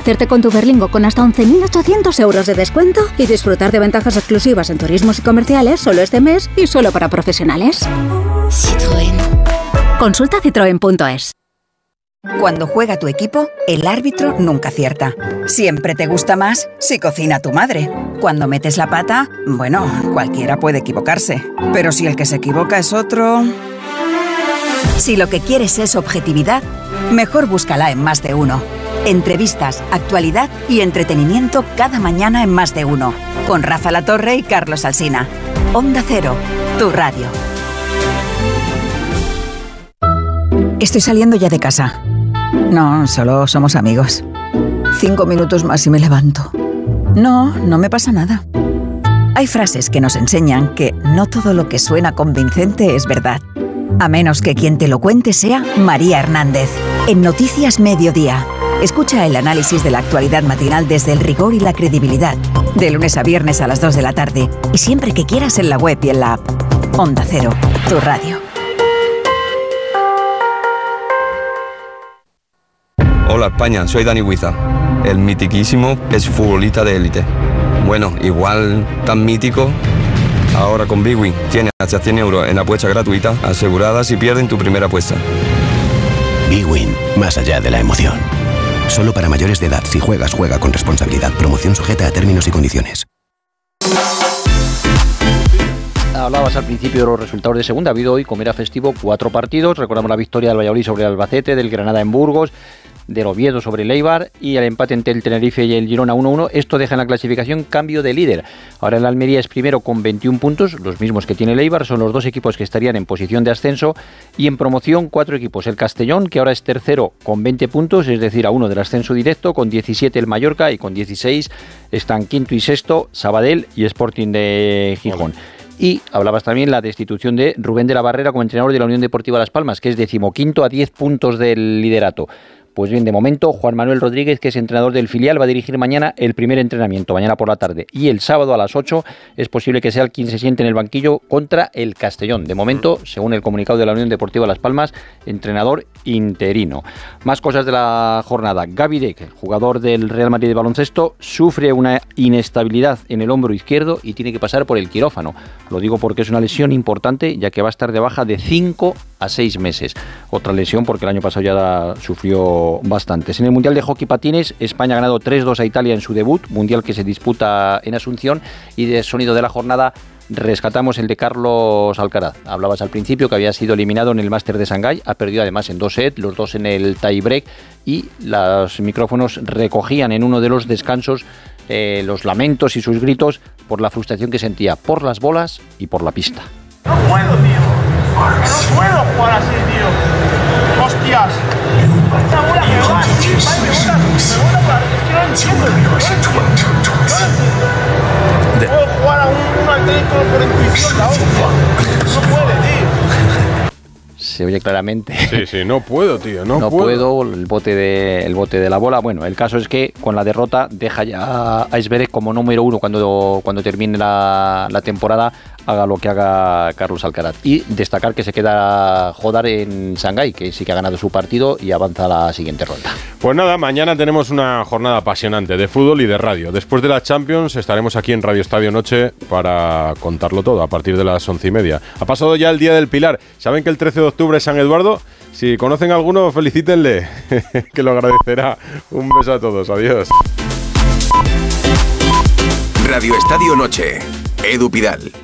hacerte con tu Berlingo con hasta 11.800 euros de descuento y disfrutar de ventajas exclusivas en turismos y comerciales solo este mes y solo para profesionales. Citroën. Consulta citroen.es. Cuando juega tu equipo, el árbitro nunca acierta. Siempre te gusta más si cocina tu madre. Cuando metes la pata, bueno, cualquiera puede equivocarse. Pero si el que se equivoca es otro... Si lo que quieres es objetividad, mejor búscala en Más de Uno. Entrevistas, actualidad y entretenimiento cada mañana en Más de Uno. Con Rafa Latorre y Carlos Alsina. Onda Cero, tu radio. Estoy saliendo ya de casa. No, solo somos amigos. 5 minutos más y me levanto. No me pasa nada. Hay frases que nos enseñan que no todo lo que suena convincente es verdad. A menos que quien te lo cuente sea María Hernández. En Noticias Mediodía. Escucha el análisis de la actualidad matinal desde el rigor y la credibilidad. De lunes a viernes a las 2 de la tarde. Y siempre que quieras en la web y en la app. Onda Cero, tu radio. Hola España, soy Dani Huiza. El mitiquísimo exfutbolista de élite. Bueno, igual tan mítico. Ahora con Bwin tienes hasta 100 euros en apuesta gratuita asegurada si pierden tu primera apuesta. Bwin, más allá de la emoción. Solo para mayores de edad. Si juegas, juega con responsabilidad. Promoción sujeta a términos y condiciones. Hablabas al principio de los resultados de segunda. Ha habido hoy, como era festivo, 4 partidos. Recordamos la victoria del Valladolid sobre el Albacete, del Granada en Burgos, del Oviedo sobre el Eibar y el empate entre el Tenerife y el Girona 1-1. Esto deja en la clasificación cambio de líder. Ahora el Almería es primero con 21 puntos, los mismos que tiene el Eibar. Son los 2 equipos que estarían en posición de ascenso, y en promoción 4 equipos. El Castellón, que ahora es tercero con 20 puntos, es decir, a 1 del ascenso directo, con 17 el Mallorca, y con 16 están quinto y sexto Sabadell y Sporting de Gijón. Y hablabas también la destitución de Rubén de la Barrera como entrenador de la Unión Deportiva Las Palmas, que es 15º a 10 puntos del liderato. Pues bien, de momento, Juan Manuel Rodríguez, que es entrenador del filial, va a dirigir mañana el primer entrenamiento, mañana por la tarde. Y el sábado a las 8 es posible que sea el quien se siente en el banquillo contra el Castellón. De momento, según el comunicado de la Unión Deportiva Las Palmas, entrenador interino. Más cosas de la jornada. Gavi Deck, jugador del Real Madrid de baloncesto, sufre una inestabilidad en el hombro izquierdo y tiene que pasar por el quirófano. Lo digo porque es una lesión importante, ya que va a estar de baja de 5 a 6 meses. Otra lesión porque el año pasado ya sufrió bastantes. En el Mundial de Hockey Patines, España ha ganado 3-2 a Italia en su debut, mundial que se disputa en Asunción, y de sonido de la jornada rescatamos el de Carlos Alcaraz. Hablabas al principio que había sido eliminado en el Máster de Shanghái, ha perdido además en 2 sets, los 2 en el tie break, y los micrófonos recogían en uno de los descansos los lamentos y sus gritos por la frustración que sentía por las bolas y por la pista. No puedo, tío. No puedo jugar así, tío. Hostias. Esta bola me va así, me bola para... Es que no entiendo, tío. Puedo jugar a un atlético por intuición, la otra. No puede, tío. Se oye claramente. Sí, no puedo, tío, no puedo. El bote de la bola. Bueno, el caso es que con la derrota deja ya a Zverev como número 1 cuando termine la temporada, haga lo que haga Carlos Alcaraz. Y destacar que se queda Jodar en Shanghái, que sí que ha ganado su partido y avanza a la siguiente ronda. Pues nada, mañana tenemos una jornada apasionante de fútbol y de radio. Después de la Champions estaremos aquí en Radio Estadio Noche para contarlo todo a partir de las 11:30. Ha pasado ya el Día del Pilar. ¿Saben que el 13 de octubre es San Eduardo? Si conocen a alguno, felicítenle, que lo agradecerá. Un beso a todos, adiós. Radio Estadio Noche, Edu Pidal.